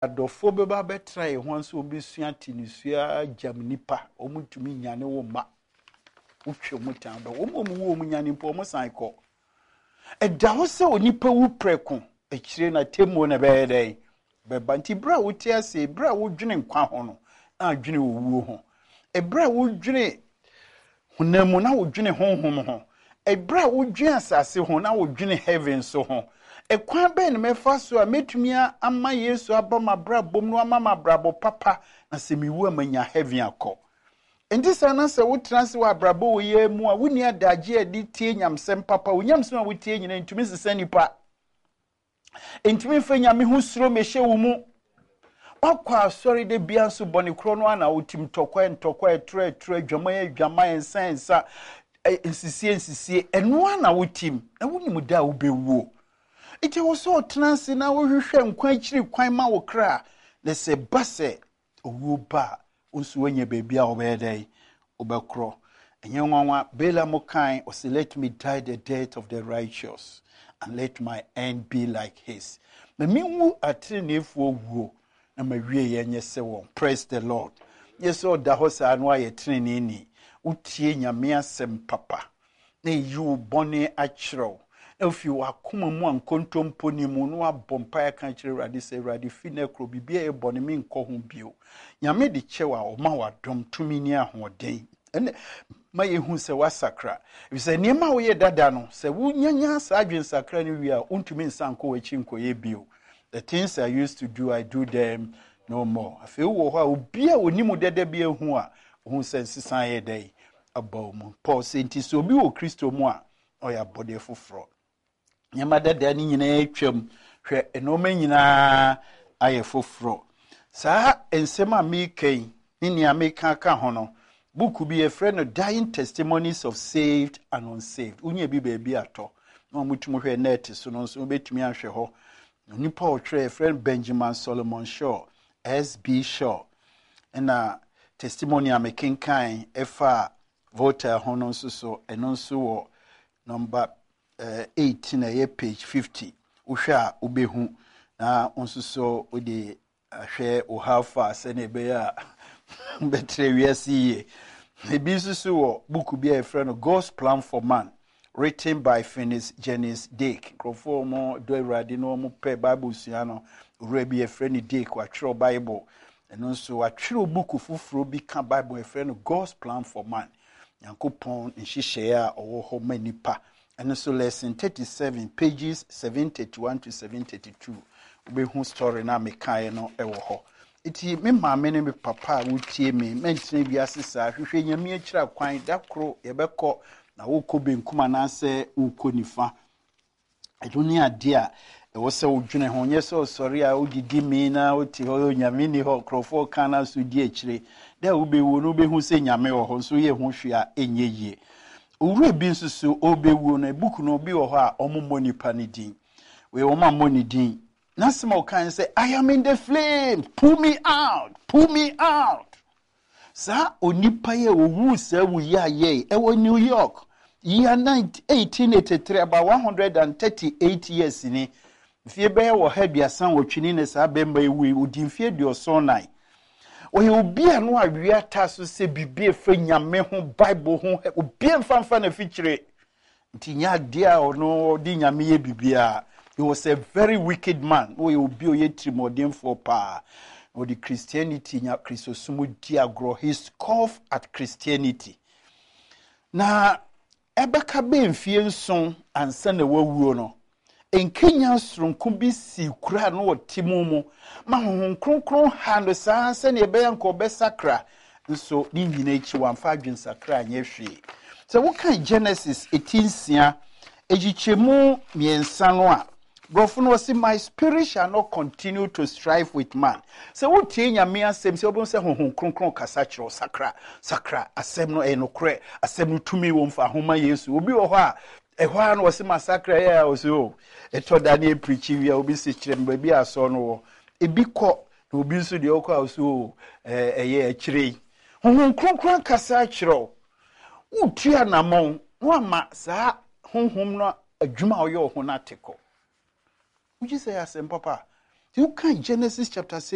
adofo beba betra e ho nso obesua tinisua jam nipa omutumi nyane wo ma utwe mutan do wo nyane mpo mo san ko eda ho se onipa wu preko ekire na temo na beyedai beba nti bra wote ase bra wodwene nkwa ho no na adwene owuo ho ebra wodwene hunamu na wodwene honhom ho ebra wodwene asase ho na wodwene heaven so ho ekwan ben mefa so a metumia ama Yesu abama bra bom no ama mabrabo papa na semiwu amanya heaven akọ enti sana se wo transe wa brabo wo ye mu a woni adagye adi tie nyamsem papa wonyamsem a wo tie nyina ntumi sesa nipa ntumi fa nyame ho suro mehye wo mu akwa sorry de bia so bone kro no ana wotim ntokwa etre dwama sensa nsisie eno ana wotim na wonim da wo bewuo ite wo so transe na wo hwehwe nkwa akiri kwan ma wo kra na se base owu ba onsu wanya bebia obedai obekro enye nwanwa bela mokan o say let me die the death of the righteous and let my end be like his me minwu atrenefu owuo na mawie yenye se won praise the Lord yeso da hosa anu aye trene ni utie nyame asem papa na yu bone achro if you akoma mu ankontompo ni mu no abompa ya kan kire radi se radi finekro bibia e bone mi nko ho bio nyame de chewa o ma wadom tumi ni ahoden ene ma yehu se wasakra if se niema wo ye dada no se wunyanya sa adwen sakra ni wi a untumi nsanko wachi nko ye bio the things I used to do I do them no more afi wo ho a obi a onimu dada bia hu a hu se nsisan ye dai abaw mu Paul senti so obi wo Kristo mu a oya bode foforo nyama dada ni nyina atwam hwe enoma nyina aye foforo saa ensema mekai ni ameka ka ho no book bi a friend of dying testimonies of saved and unsaved unye bi baabi ato na mutumu hwe net so no so betumi ahwe ho nipa o three friend Benjamin Solomon Shaw SB Shaw na testimony amekenkan efa voter ho no so eno so wo number 8 na ye page 50 uhwe a obehu na onso so odi ahwe o hafa se na be ya betre wiase ebi so wo book bi a friend of God's Plan for Man written by Phineas Jennings Dake crofo mo do awrade no mo pe bible sua no urabi a friend Dake wa tro bible eno so wa tro book fufuro bi ka bible a friend of God's Plan for Man yankopon nhihye a owo ho manipa and so lesson 37 pages 731 to 732 obehu story na mekai no ewo ho iti me maame ne me papa wotie me mentine bi asesa hwehwe nyame akira kwan dakro yebekọ na wokọ benkuma na se wokọ nifa edoni ade a ewo se wodwene ho nye so sorry a odidi mi na oti ho nyame ni ho krofo kana so di akire da obewo no obehu se nyame ho so ye ho hwe a enye yie owure bi nsusu obewu na book no bi wo ho a omommo nipa ne din we wo ma mo ne din na small can say I am in the flames pull me out sa onipa ye owu sa wu ya ye e wo New York year 1883 about 138 years ni fie be wo ha biasan wotwini ne sa bemba ewu odi fie duosonai oye obi anu awia ta so se bibie fa nyame ho bible ho obi mfanfa na fichire nti nya dia ono di nyame ye bibia. He was a very wicked man oye obi oye trimodem for pa or the Christianity nya Christosumu diagro he scoffed at Christianity na ebeka be mfie nson ansa na wawuo no en Kenya sronko bi si kura no otimumu ma honhon kronkron ha no saa se na ebe yanko be sakra nso ni nyina echi wamfa adwen sakra anya hwe so what kind Genesis 18 ejichemu miensa no a Brofun say my spirit shall not continue to strive with man. So what tie nyame asem se obon se honhon kronkron kasa kiro sakra asem no enokre asem no tumi wo mfa homa Yesu obi wo ho a ehwa no wo se masakra ya wo se o eto da na preachi wi a obi se kire mba bi aso no wo ebi ko na obi nso de okwa wo se o eye akire honhon kronkron kasa kiro utua namon wo ma sa honhom no adwuma oyo ho na teko. Would you say as papa? You can Genesis chapter 6.